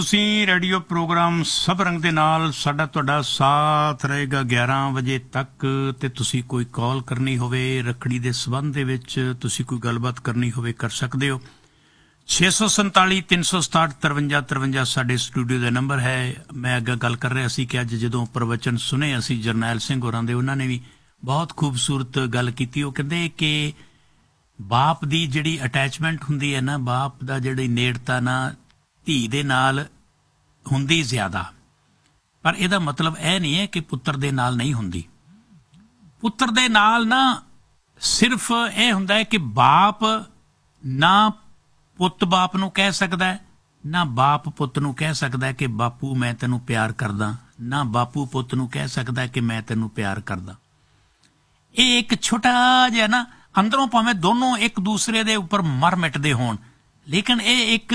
ਤੁਸੀਂ radio programme ਸਭ ਰੰਗ ਦੇ ਨਾਲ ਸਾਡਾ ਤੁਹਾਡਾ ਸਾਥ ਰਹੇਗਾ 11 ਵਜੇ ਤੱਕ। ਤੇ ਤੁਸੀਂ ਕੋਈ ਕਾਲ ਕਰਨੀ ਹੋਵੇ ਰੱਖੜੀ ਦੇ ਸਬੰਧ ਦੇ ਵਿੱਚ, ਤੁਸੀਂ ਕੋਈ ਗੱਲਬਾਤ ਕਰਨੀ ਹੋਵੇ ਕਰ ਸਕਦੇ ਹੋ। 647 367 53 53 ਸਾਡੇ ਸਟੂਡੀਓ ਦਾ ਨੰਬਰ ਹੈ। ਮੈਂ ਅੱਗੇ ਗੱਲ ਕਰ ਰਿਹਾ ਸੀ ਕਿ ਅੱਜ ਜਦੋਂ ਪ੍ਰਵਚਨ ਸੁਣੇ ਅਸੀਂ ਜਰਨੈਲ ਸਿੰਘ ਹੋਰਾਂ ਦੇ, ਉਹਨਾਂ ਨੇ ਵੀ ਬਹੁਤ ਖੂਬਸੂਰਤ ਗੱਲ ਕੀਤੀ। ਉਹ ਕਹਿੰਦੇ ਕਿ ਬਾਪ ਦੀ ਜਿਹੜੀ ਅਟੈਚਮੈਂਟ ਹੁੰਦੀ ਹੈ ਨਾ, ਬਾਪ ਦਾ ਜਿਹੜੀ ਨੇੜਤਾ ਨਾ ਧੀ ਦੇ ਨਾਲ ਹੁੰਦੀ ਜ਼ਿਆਦਾ, ਪਰ ਇਹਦਾ ਮਤਲਬ ਇਹ ਨਹੀਂ ਹੈ ਕਿ ਪੁੱਤਰ ਦੇ ਨਾਲ ਨਹੀਂ ਹੁੰਦੀ। ਪੁੱਤਰ ਦੇ ਨਾਲ ਨਾ ਸਿਰਫ ਇਹ ਹੁੰਦਾ ਹੈ ਕਿ ਬਾਪ ਨਾ ਪੁੱਤ ਬਾਪ ਨੂੰ ਕਹਿ ਸਕਦਾ ਹੈ, ਨਾ ਬਾਪ ਪੁੱਤ ਨੂੰ ਕਹਿ ਸਕਦਾ ਹੈ ਕਿ ਬਾਪੂ ਮੈਂ ਤੈਨੂੰ ਪਿਆਰ ਕਰਦਾ, ਨਾ ਬਾਪੂ ਪੁੱਤ ਨੂੰ ਕਹਿ ਸਕਦਾ ਕਿ ਮੈਂ ਤੈਨੂੰ ਪਿਆਰ ਕਰਦਾ। ਇਹ ਇੱਕ ਛੋਟਾ ਜਿਹਾ ਨਾ, ਅੰਦਰੋਂ ਭਾਵੇਂ ਦੋਨੋਂ ਇੱਕ ਦੂਸਰੇ ਦੇ ਉੱਪਰ ਮਰ ਮਿਟਦੇ ਹੋਣ, ਲੇਕਿਨ ਇਹ ਇੱਕ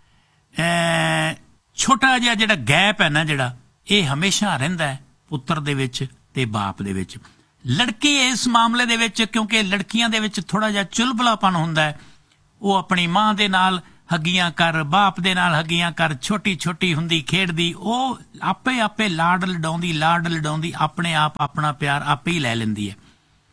ਛੋਟਾ ਜਿਹਾ ਜਿਹੜਾ ਗੈਪ ਹੈ ਨਾ, ਜਿਹੜਾ ਇਹ ਹਮੇਸ਼ਾ ਰਹਿੰਦਾ ਹੈ ਪੁੱਤਰ ਦੇ ਵਿੱਚ ਤੇ ਬਾਪ ਦੇ ਵਿੱਚ। ਲੜਕੀ ਇਸ ਮਾਮਲੇ ਦੇ ਵਿੱਚ, ਕਿਉਂਕਿ ਲੜਕੀਆਂ ਦੇ ਵਿੱਚ ਥੋੜਾ ਜਿਹਾ ਚੁਲਬਲਾਪਨ ਹੁੰਦਾ ਹੈ, ਉਹ ਆਪਣੀ ਮਾਂ ਦੇ ਨਾਲ ਹੱਗੀਆਂ ਕਰ, ਬਾਪ ਦੇ ਨਾਲ ਹੱਗੀਆਂ ਕਰ, ਛੋਟੀ ਛੋਟੀ ਹੁੰਦੀ ਖੇਡਦੀ, ਉਹ ਆਪੇ ਲਾਡ ਲਡਾਉਂਦੀ ਆਪਣੇ ਆਪ ਆਪਣਾ ਪਿਆਰ ਆਪੇ ਹੀ ਲੈ ਲੈਂਦੀ ਹੈ।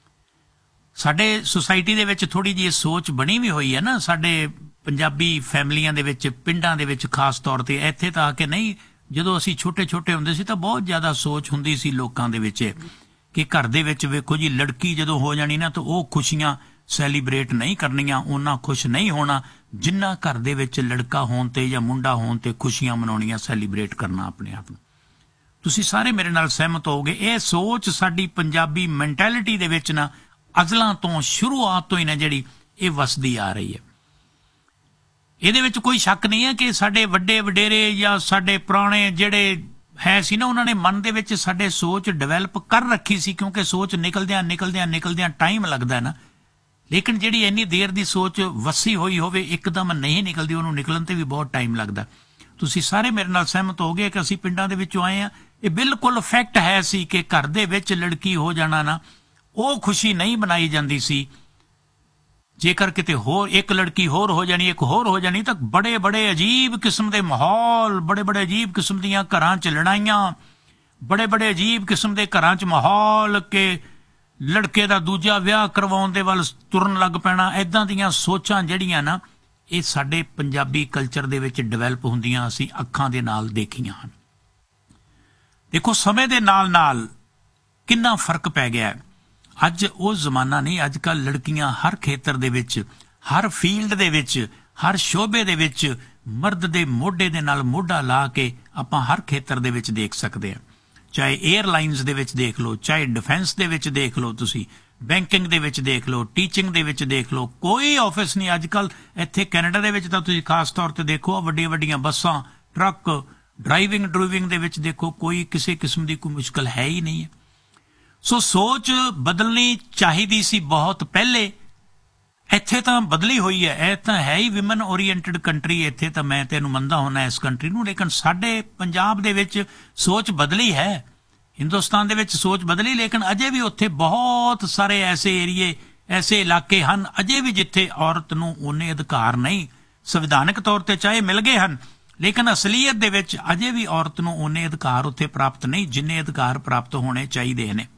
ਸਾਡੇ ਸੁਸਾਇਟੀ ਦੇ ਵਿੱਚ ਥੋੜੀ ਜਿਹੀ ਸੋਚ ਬਣੀ ਵੀ ਹੋਈ ਹੈ ਨਾ, ਸਾਡੇ ਪੰਜਾਬੀ ਫੈਮਲੀਆਂ ਦੇ ਵਿੱਚ, ਪਿੰਡਾਂ ਦੇ ਵਿੱਚ ਖਾਸ ਤੌਰ ਤੇ। ਇੱਥੇ ਤਾਂ ਆ ਕੇ ਨਹੀਂ, ਜਦੋਂ ਅਸੀਂ ਛੋਟੇ ਛੋਟੇ ਹੁੰਦੇ ਸੀ ਤਾਂ ਬਹੁਤ ਜ਼ਿਆਦਾ ਸੋਚ ਹੁੰਦੀ ਸੀ ਲੋਕਾਂ ਦੇ ਵਿੱਚ ਕਿ ਘਰ ਦੇ ਵਿੱਚ ਵੇਖੋ ਜੀ, ਲੜਕੀ ਜਦੋਂ ਹੋ ਜਾਣੀ ਨਾ ਤਾਂ ਉਹ ਖੁਸ਼ੀਆਂ ਸੈਲੀਬ੍ਰੇਟ ਨਹੀਂ ਕਰਨੀਆਂ, ਉਹਨਾਂ ਖੁਸ਼ ਨਹੀਂ ਹੋਣਾ ਜਿੰਨਾ ਘਰ ਦੇ ਵਿੱਚ ਲੜਕਾ ਹੋਣ ਤੇ ਜਾਂ ਮੁੰਡਾ ਹੋਣ ਤੇ ਖੁਸ਼ੀਆਂ ਮਨਾਉਣੀਆਂ, ਸੈਲੀਬ੍ਰੇਟ ਕਰਨਾ ਆਪਣੇ ਆਪ ਨੂੰ। ਤੁਸੀਂ ਸਾਰੇ ਮੇਰੇ ਨਾਲ ਸਹਿਮਤ ਹੋਵੋਗੇ। ਇਹ ਸੋਚ ਸਾਡੀ ਪੰਜਾਬੀ ਮੈਂਟੈਲਿਟੀ ਦੇ ਵਿੱਚ ਨਾ ਅਜ਼ਲਾਂ ਤੋਂ, ਸ਼ੁਰੂਆਤ ਤੋਂ ਹੀ ਨਾ ਜਿਹੜੀ ਇਹ ਵਸਦੀ ਆ ਰਹੀ ਹੈ। ਇਹਦੇ ਵਿੱਚ ਕੋਈ ਸ਼ੱਕ ਨਹੀਂ ਹੈ ਕਿ ਸਾਡੇ ਵੱਡੇ ਵਡੇਰੇ ਜਾਂ ਸਾਡੇ ਪੁਰਾਣੇ ਜਿਹੜੇ ਹੈ ਸੀ ਨਾ, ਉਹਨਾਂ ਨੇ ਮਨ ਦੇ ਵਿੱਚ ਸਾਡੇ ਸੋਚ ਡਿਵੈਲਪ ਕਰ ਰੱਖੀ ਸੀ, ਕਿਉਂਕਿ ਸੋਚ ਨਿਕਲਦਿਆਂ ਟਾਈਮ ਲੱਗਦਾ ਨਾ। ਲੇਕਿਨ ਜਿਹੜੀ ਇੰਨੀ ਦੇਰ ਦੀ ਸੋਚ ਵਸੀ ਹੋਈ ਹੋਵੇ ਇੱਕਦਮ ਨਹੀਂ ਨਿਕਲਦੀ, ਉਹਨੂੰ ਨਿਕਲਣ ਤੇ ਵੀ ਬਹੁਤ ਟਾਈਮ ਲੱਗਦਾ। ਤੁਸੀਂ ਸਾਰੇ ਮੇਰੇ ਨਾਲ ਸਹਿਮਤ ਹੋ ਗਏ ਕਿ ਅਸੀਂ ਪਿੰਡਾਂ ਦੇ ਵਿੱਚੋਂ ਆਏ ਹਾਂ। ਇਹ ਬਿਲਕੁਲ ਫੈਕਟ ਹੈ ਸੀ ਕਿ ਘਰ ਦੇ ਵਿੱਚ ਲੜਕੀ ਹੋ ਜਾਣਾ ਨਾ, ਉਹ ਖੁਸ਼ੀ ਨਹੀਂ ਮਨਾਈ ਜਾਂਦੀ ਸੀ। ਜੇਕਰ ਕਿਤੇ ਹੋਰ ਇੱਕ ਲੜਕੀ ਹੋਰ ਹੋ ਜਾਣੀ, ਇੱਕ ਹੋਰ ਹੋ ਜਾਣੀ, ਤਾਂ ਬੜੇ ਅਜੀਬ ਕਿਸਮ ਦੇ ਮਾਹੌਲ, ਬੜੇ ਅਜੀਬ ਕਿਸਮ ਦੀਆਂ ਘਰਾਂ 'ਚ ਲੜਾਈਆਂ, ਬੜੇ ਅਜੀਬ ਕਿਸਮ ਦੇ ਘਰਾਂ 'ਚ ਮਾਹੌਲ ਕਿ ਲੜਕੇ ਦਾ ਦੂਜਾ ਵਿਆਹ ਕਰਵਾਉਣ ਦੇ ਵੱਲ ਤੁਰਨ ਲੱਗ ਪੈਣਾ। ਇੱਦਾਂ ਦੀਆਂ ਸੋਚਾਂ ਜਿਹੜੀਆਂ ਨਾ, ਇਹ ਸਾਡੇ ਪੰਜਾਬੀ ਕਲਚਰ ਦੇ ਵਿੱਚ ਡਿਵੈਲਪ ਹੁੰਦੀਆਂ ਅਸੀਂ ਅੱਖਾਂ ਦੇ ਨਾਲ ਦੇਖੀਆਂ ਹਨ। ਦੇਖੋ ਸਮੇਂ ਦੇ ਨਾਲ ਕਿੰਨਾ ਫਰਕ ਪੈ ਗਿਆ ਹੈ। ਅੱਜ ਉਹ ਜ਼ਮਾਨਾ ਨਹੀਂ। ਅੱਜ ਕੱਲ੍ਹ ਲੜਕੀਆਂ ਹਰ ਖੇਤਰ ਦੇ ਵਿੱਚ, ਹਰ ਫੀਲਡ ਦੇ ਵਿੱਚ, ਹਰ ਸ਼ੋਬੇ ਦੇ ਵਿੱਚ ਮਰਦ ਦੇ ਮੋਢੇ ਦੇ ਨਾਲ ਮੋਢਾ ਲਾ ਕੇ ਆਪਾਂ ਹਰ ਖੇਤਰ ਦੇ ਵਿੱਚ ਦੇਖ ਸਕਦੇ ਹਾਂ। ਚਾਹੇ ਏਅਰਲਾਈਨਸ ਦੇ ਵਿੱਚ ਦੇਖ ਲਓ, ਚਾਹੇ ਡਿਫੈਂਸ ਦੇ ਵਿੱਚ ਦੇਖ ਲਓ, ਤੁਸੀਂ ਬੈਂਕਿੰਗ ਦੇ ਵਿੱਚ ਦੇਖ ਲਓ, ਟੀਚਿੰਗ ਦੇ ਵਿੱਚ ਦੇਖ ਲਓ, ਕੋਈ ਆਫਿਸ ਨਹੀਂ ਅੱਜ ਕੱਲ੍ਹ। ਇੱਥੇ ਕੈਨੇਡਾ ਦੇ ਵਿੱਚ ਤਾਂ ਤੁਸੀਂ ਖਾਸ ਤੌਰ ਤੇ ਦੇਖੋ, ਵੱਡੀਆਂ ਬੱਸਾਂ, ਟਰੱਕ, ਡਰਾਈਵਿੰਗ ਦੇ ਵਿੱਚ ਦੇਖੋ, ਕੋਈ ਕਿਸੇ ਕਿਸਮ ਦੀ ਕੋਈ ਮੁਸ਼ਕਲ ਹੈ ਹੀ ਨਹੀਂ ਹੈ। ਸੋ ਸੋਚ ਬਦਲਣੀ ਚਾਹੀਦੀ ਸੀ ਬਹੁਤ ਪਹਿਲੇ। ਇੱਥੇ ਤਾਂ ਬਦਲੀ ਹੋਈ ਹੈ। ਇਹ ਤਾਂ ਹੈ ਹੀ ਵਿਮਨ ਓਰੀਐਂਟਡ ਕੰਟਰੀ। ਇੱਥੇ ਤਾਂ ਮੈਂ ਤੈਨੂੰ ਮੰਨਦਾ ਹੁੰਦਾ ਇਸ ਕੰਟਰੀ ਨੂੰ, ਲੇਕਿਨ ਸਾਡੇ ਪੰਜਾਬ ਦੇ ਵਿੱਚ ਸੋਚ ਬਦਲੀ ਹੈ। ਹਿੰਦੁਸਤਾਨ ਦੇ ਵਿੱਚ ਸੋਚ ਬਦਲੀ, ਲੇਕਿਨ ਅਜੇ ਵੀ ਉੱਥੇ ਬਹੁਤ ਸਾਰੇ ਐਸੇ ਏਰੀਏ, ਐਸੇ ਇਲਾਕੇ ਹਨ ਅਜੇ ਵੀ ਜਿੱਥੇ ਔਰਤ ਨੂੰ ਉਨੇ ਅਧਿਕਾਰ ਨਹੀਂ। ਸੰਵਿਧਾਨਕ ਤੌਰ ਤੇ ਚਾਹੇ ਮਿਲ ਗਏ ਹਨ, ਲੇਕਿਨ ਅਸਲੀਅਤ ਦੇ ਵਿੱਚ ਅਜੇ ਵੀ ਔਰਤ ਨੂੰ ਉਨੇ ਅਧਿਕਾਰ ਉੱਥੇ ਪ੍ਰਾਪਤ ਨਹੀਂ ਜਿੰਨੇ ਅਧਿਕਾਰ ਪ੍ਰਾਪਤ ਹੋਣੇ ਚਾਹੀਦੇ ਨੇ।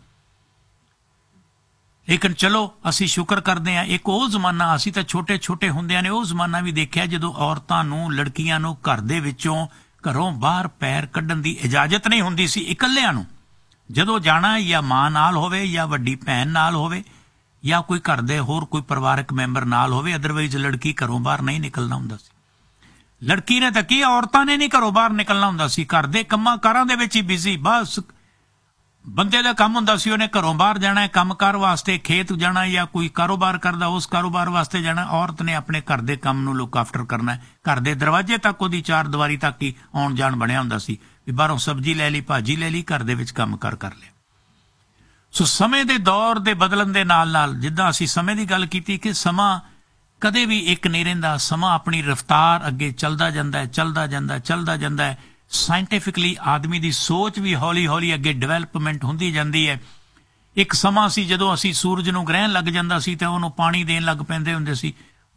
ਲੇਕਿਨ ਚਲੋ ਅਸੀਂ ਸ਼ੁਕਰ ਕਰਦੇ ਹਾਂ, ਇੱਕ ਉਹ ਜ਼ਮਾਨਾ, ਅਸੀਂ ਤਾਂ ਛੋਟੇ ਹੁੰਦਿਆਂ ਨੇ ਉਹ ਜ਼ਮਾਨਾ ਵੀ ਦੇਖਿਆ ਜਦੋਂ ਔਰਤਾਂ ਨੂੰ, ਲੜਕੀਆਂ ਨੂੰ ਘਰ ਦੇ ਵਿੱਚੋਂ, ਘਰੋਂ ਬਾਹਰ ਪੈਰ ਕੱਢਣ ਦੀ ਇਜਾਜ਼ਤ ਨਹੀਂ ਹੁੰਦੀ ਸੀ। ਇਕੱਲਿਆਂ ਨੂੰ ਜਦੋਂ ਜਾਣਾ ਜਾਂ ਮਾਂ ਨਾਲ ਹੋਵੇ ਜਾਂ ਵੱਡੀ ਭੈਣ ਨਾਲ ਹੋਵੇ ਜਾਂ ਕੋਈ ਘਰ ਦੇ ਹੋਰ ਕੋਈ ਪਰਿਵਾਰਕ ਮੈਂਬਰ ਨਾਲ ਹੋਵੇ, ਅਦਰਵਾਈਜ਼ ਲੜਕੀ ਘਰੋਂ ਬਾਹਰ ਨਹੀਂ ਨਿਕਲਣਾ ਹੁੰਦਾ ਸੀ। ਲੜਕੀ ਨੇ ਤਾਂ ਕੀ, ਔਰਤਾਂ ਨੇ ਨਹੀਂ ਘਰੋਂ ਬਾਹਰ ਨਿਕਲਣਾ ਹੁੰਦਾ ਸੀ। ਘਰ ਦੇ ਕੰਮਾਂ ਕਾਰਾਂ ਦੇ ਵਿੱਚ ਹੀ ਬਿਜ਼ੀ। ਬਸ ਬੰਦੇ ਦਾ ਕੰਮ ਹੁੰਦਾ ਸੀ, ਉਹਨੇ ਘਰੋਂ ਬਾਹਰ ਜਾਣਾ, ਕੰਮਕਾਰ ਵਾਸਤੇ ਖੇਤ ਜਾਣਾ ਜਾਂ ਕੋਈ ਕਾਰੋਬਾਰ ਕਰਦਾ ਉਸ ਕਾਰੋਬਾਰ ਵਾਸਤੇ ਜਾਣਾ। ਔਰਤ ਨੇ ਆਪਣੇ ਘਰ ਦੇ ਕੰਮ ਨੂੰ ਲੁੱਕ ਆਫਟਰ ਕਰਨਾ। ਘਰ ਦੇ ਦਰਵਾਜ਼ੇ ਤੱਕ ਉਹਦੀ ਚਾਰ ਦੀਵਾਰੀ ਤੱਕ ਹੀ ਆਉਣ ਜਾਣ ਬਣਿਆ ਹੁੰਦਾ ਸੀ ਵੀ ਬਾਹਰੋਂ ਸਬਜ਼ੀ ਲੈ ਲਈ, ਭਾਜੀ ਲੈ ਲਈ, ਘਰ ਦੇ ਵਿੱਚ ਕੰਮ ਕਰ ਲਿਆ। ਸੋ ਸਮੇਂ ਦੇ ਦੌਰ ਦੇ ਬਦਲਣ ਦੇ ਨਾਲ ਜਿੱਦਾਂ ਅਸੀਂ ਸਮੇਂ ਦੀ ਗੱਲ ਕੀਤੀ ਕਿ ਸਮਾਂ ਕਦੇ ਵੀ ਇੱਕ ਨਹੀਂ ਰਹਿੰਦਾ। ਸਮਾਂ ਆਪਣੀ ਰਫ਼ਤਾਰ ਅੱਗੇ ਚੱਲਦਾ ਜਾਂਦਾ ਹੈ। ਸਾਇੰਟੀਫਿਕਲੀ ਆਦਮੀ ਦੀ ਸੋਚ ਵੀ ਹੌਲੀ ਅੱਗੇ ਡਿਵੈਲਪਮੈਂਟ ਹੁੰਦੀ ਜਾਂਦੀ ਹੈ। ਇੱਕ ਸਮਾਂ ਸੀ ਜਦੋਂ ਅਸੀਂ ਸੂਰਜ ਨੂੰ ਗ੍ਰਹਿਣ ਲੱਗ ਜਾਂਦਾ ਸੀ ਤਾਂ ਉਹਨੂੰ ਪਾਣੀ ਦੇਣ ਲੱਗ ਪੈਂਦੇ ਹੁੰਦੇ ਸੀ।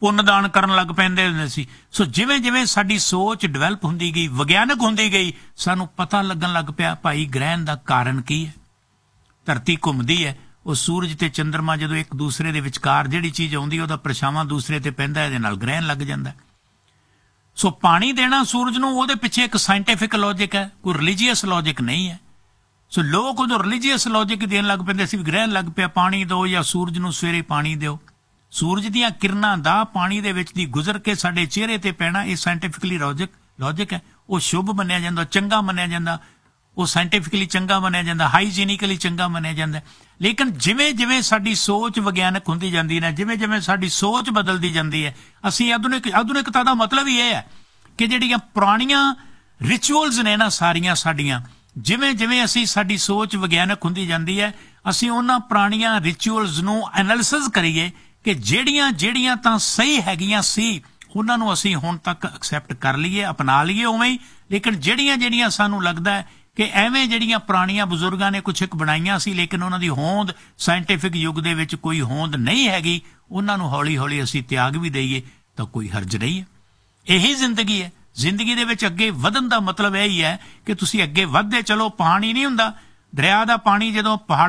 ਪੁੰਨਦਾਨ ਕਰਨ ਲੱਗ ਪੈਂਦੇ ਹੁੰਦੇ ਸੀ। ਸੋ ਜਿਵੇਂ ਜਿਵੇਂ ਸਾਡੀ ਸੋਚ ਡਿਵੈਲਪ ਹੁੰਦੀ ਗਈ, ਵਿਗਿਆਨਕ ਹੁੰਦੀ ਗਈ, ਸਾਨੂੰ ਪਤਾ ਲੱਗਣ ਲੱਗ ਪਿਆ ਭਾਈ ਗ੍ਰਹਿਣ ਦਾ ਕਾਰਨ ਕੀ ਹੈ। ਧਰਤੀ ਘੁੰਮਦੀ ਹੈ, ਉਹ ਸੂਰਜ ਤੇ ਚੰਦਰਮਾ ਜਦੋਂ ਇੱਕ ਦੂਸਰੇ ਦੇ ਵਿਚਕਾਰ ਜਿਹੜੀ ਚੀਜ਼ ਆਉਂਦੀ ਉਹਦਾ ਪਰਛਾਵਾਂ ਦੂਸਰੇ ਤੇ ਪੈਂਦਾ, ਇਹਦੇ ਨਾਲ ਗ੍ਰਹਿਣ ਲੱਗ ਜਾਂਦਾ। ਸੋ ਪਾਣੀ ਦੇਣਾ ਸੂਰਜ ਨੂੰ, ਉਹਦੇ ਪਿੱਛੇ ਇੱਕ ਸਾਇੰਟੀਫਿਕ ਲੌਜਿਕ ਹੈ, ਕੋਈ ਰਿਲੀਜੀਅਸ ਲੌਜਿਕ ਨਹੀਂ ਹੈ। ਸੋ ਲੋਕ ਉਦੋਂ ਰਿਲੀਜੀਅਸ ਲੌਜਿਕ ਦੇਣ ਲੱਗ ਪੈਂਦੇ ਸੀ, ਵੀ ਗ੍ਰਹਿਣ ਲੱਗ ਪਿਆ ਪਾਣੀ ਦਿਓ ਜਾਂ ਸੂਰਜ ਨੂੰ ਸਵੇਰੇ ਪਾਣੀ ਦਿਓ। ਸੂਰਜ ਦੀਆਂ ਕਿਰਨਾਂ ਦਾ ਪਾਣੀ ਦੇ ਵਿੱਚ ਦੀ ਗੁਜ਼ਰ ਕੇ ਸਾਡੇ ਚਿਹਰੇ ਤੇ ਪੈਣਾ, ਇਹ ਸਾਇੰਟੀਫਿਕਲੀ ਲੌਜਿਕ ਹੈ। ਉਹ ਸ਼ੁਭ ਮੰਨਿਆ ਜਾਂਦਾ, ਚੰਗਾ ਮੰਨਿਆ ਜਾਂਦਾ, ਉਹ ਸਾਇੰਟੀਫਿਕਲੀ ਚੰਗਾ ਮੰਨਿਆ ਜਾਂਦਾ, ਹਾਈਜੀਨਿਕਲੀ ਚੰਗਾ ਮੰਨਿਆ ਜਾਂਦਾ। ਲੇਕਿਨ ਜਿਵੇਂ ਜਿਵੇਂ ਸਾਡੀ ਸੋਚ ਵਿਗਿਆਨਕ ਹੁੰਦੀ ਜਾਂਦੀ ਹੈ, ਜਿਵੇਂ ਜਿਵੇਂ ਸਾਡੀ ਸੋਚ ਬਦਲਦੀ ਜਾਂਦੀ ਹੈ, ਅਸੀਂ ਆਧੁਨਿਕਤਾ ਦਾ ਮਤਲਬ ਹੀ ਇਹ ਹੈ ਕਿ ਜਿਹੜੀਆਂ ਪੁਰਾਣੀਆਂ ਰਿਚੁਅਲਸ ਨੇ ਨਾ ਸਾਰੀਆਂ ਸਾਡੀਆਂ, ਜਿਵੇਂ ਜਿਵੇਂ ਸਾਡੀ ਸੋਚ ਵਿਗਿਆਨਕ ਹੁੰਦੀ ਜਾਂਦੀ ਹੈ, ਅਸੀਂ ਉਹਨਾਂ ਪੁਰਾਣੀਆਂ ਰਿਚੁਅਲਸ ਨੂੰ ਐਨਾਲਿਸਿਸ ਕਰੀਏ ਕਿ ਜਿਹੜੀਆਂ ਤਾਂ ਸਹੀ ਹੈਗੀਆਂ ਸੀ, ਉਹਨਾਂ ਨੂੰ ਅਸੀਂ ਹੁਣ ਤੱਕ ਐਕਸੈਪਟ ਕਰ ਲਈਏ, ਅਪਣਾ ਲਈਏ ਉਵੇਂ ਹੀ। ਲੇਕਿਨ ਜਿਹੜੀਆਂ ਸਾਨੂੰ ਲੱਗਦਾ ਹੈ ਕਿ ਐਵੇਂ ਜਿਹੜੀਆਂ ਪੁਰਾਣੀਆਂ ਬਜ਼ੁਰਗਾਂ ਨੇ ਕੁਛ ਇੱਕ ਬਣਾਈਆਂ ਸੀ, ਲੇਕਿਨ ਉਹਨਾਂ ਦੀ ਹੋਂਦ ਸਾਇੰਟੀਫਿਕ ਯੁੱਗ ਦੇ ਵਿੱਚ ਕੋਈ ਹੋਂਦ ਨਹੀਂ ਹੈਗੀ, ਉਹਨਾਂ ਨੂੰ ਹੌਲੀ ਹੌਲੀ ਅਸੀਂ ਤਿਆਗ ਵੀ ਦਈਏ ਤਾਂ ਕੋਈ ਹਰਜ ਨਹੀਂ ਹੈ। ਇਹੀ ਜ਼ਿੰਦਗੀ ਹੈ। ਜ਼ਿੰਦਗੀ ਦੇ ਵਿੱਚ ਅੱਗੇ ਵਧਣ ਦਾ ਮਤਲਬ ਇਹ ਹੀ ਹੈ ਕਿ ਤੁਸੀਂ ਅੱਗੇ ਵੱਧਦੇ ਚਲੋ। ਪਾਣੀ ਨਹੀਂ ਹੁੰਦਾ, ਦਰਿਆ ਦਾ ਪਾਣੀ ਜਦੋਂ ਪਹਾੜ